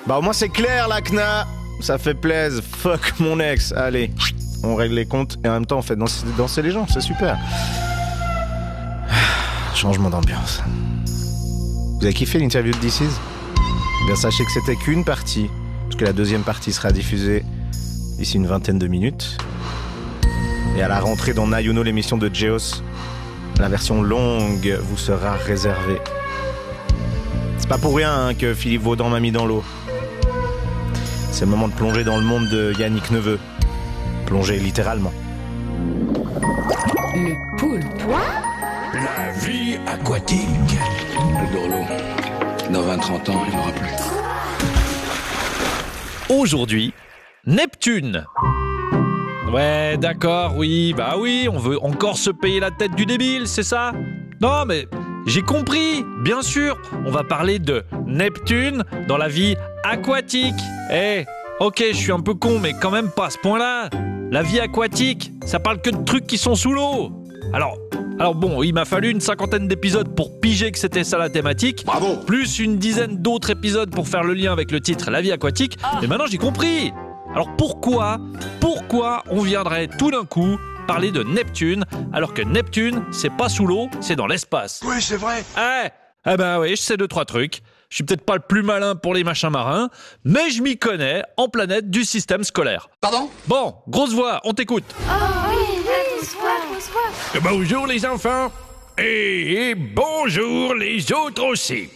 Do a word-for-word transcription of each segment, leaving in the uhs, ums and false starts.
Bah au moins c'est clair, la C N A. Ça fait plaisir. Fuck mon ex. Allez, on règle les comptes et en même temps on fait danser, danser les gens, c'est super. Changement d'ambiance. Vous avez kiffé l'interview de This Is ? Bien sachez que c'était qu'une partie, parce que la deuxième partie sera diffusée d'ici une vingtaine de minutes. Et à la rentrée dans Na You Know, l'émission de Geos, la version longue vous sera réservée. C'est pas pour rien hein, que Philippe Vaudan m'a mis dans l'eau. C'est le moment de plonger dans le monde de Yannick Neveu. Plonger littéralement. Le poulpe. La vie aquatique. Le Dorlo. Dans vingt trente ans, il n'y en aura plus. Aujourd'hui, Neptune. Ouais, d'accord, oui, bah oui, on veut encore se payer la tête du débile, c'est ça ? Non, mais j'ai compris, bien sûr, on va parler de Neptune dans la vie aquatique. Eh, ok, je suis un peu con, mais quand même pas à ce point-là. La vie aquatique, ça parle que de trucs qui sont sous l'eau. Alors, alors bon, il m'a fallu une cinquantaine d'épisodes pour piger que c'était ça la thématique. Bravo. Plus une dizaine d'autres épisodes pour faire le lien avec le titre La vie aquatique. Et maintenant j'ai compris. Alors pourquoi, pourquoi on viendrait tout d'un coup parler de Neptune alors que Neptune, c'est pas sous l'eau, c'est dans l'espace. Oui, c'est vrai. Eh, eh ben oui, je sais deux, trois trucs. Je suis peut-être pas le plus malin pour les machins marins, mais je m'y connais en planète du système scolaire. Pardon ? Bon, grosse voix, on t'écoute. Oh oui, bonsoir, bonsoir. Bonjour les enfants, et, et bonjour les autres aussi.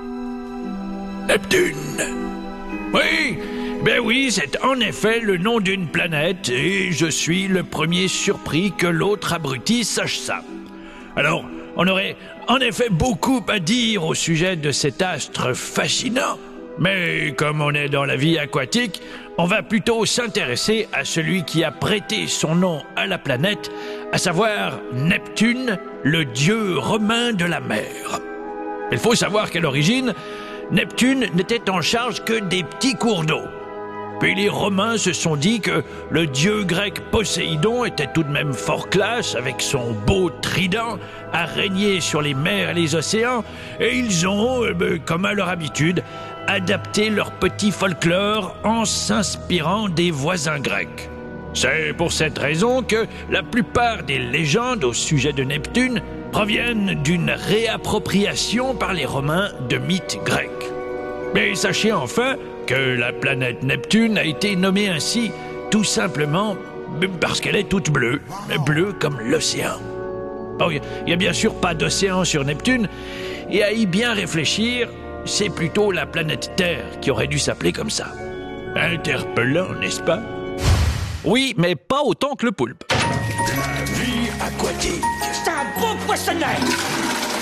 Neptune. Oui, ben oui, c'est en effet le nom d'une planète, et je suis le premier surpris que l'autre abruti sache ça. Alors, on aurait en effet beaucoup à dire au sujet de cet astre fascinant, mais comme on est dans la vie aquatique, on va plutôt s'intéresser à celui qui a prêté son nom à la planète, à savoir Neptune, le dieu romain de la mer. Il faut savoir qu'à l'origine, Neptune n'était en charge que des petits cours d'eau. Puis les Romains se sont dit que le dieu grec Poséidon était tout de même fort classe, avec son beau trident, à régner sur les mers et les océans, et ils ont, euh, comme à leur habitude, adapté leur petit folklore en s'inspirant des voisins grecs. C'est pour cette raison que la plupart des légendes au sujet de Neptune proviennent d'une réappropriation par les Romains de mythes grecs. Mais sachez enfin que la planète Neptune a été nommée ainsi tout simplement parce qu'elle est toute bleue, bleue comme l'océan. Bon, il n'y a bien sûr pas d'océan sur Neptune, et à y bien réfléchir, c'est plutôt la planète Terre qui aurait dû s'appeler comme ça. Interpellant, n'est-ce pas ? Oui, mais pas autant que le poulpe. La vie aquatique. C'est un beau poissonnet.